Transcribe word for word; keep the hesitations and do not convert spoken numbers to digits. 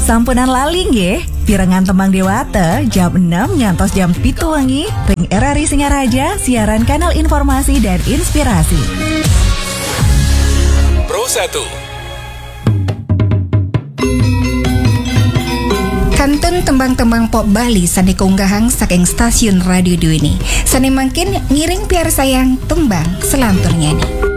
Sampunan lali nggih, pirengan tembang dewata jam enam ngantos jam pitu wengi ring R R I Singaraja siaran kanal informasi dan inspirasi. Pro satu. Kantun tembang-tembang pop Bali sani keunggahang saking stasiun radio Dwi ini. Sani mangkin ngiring piar sayang tembang selanturnya nih.